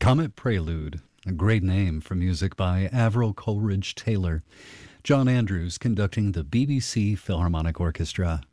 Comet Prelude, a great name for music by Avril Coleridge Taylor. John Andrews conducting the BBC Philharmonic Orchestra.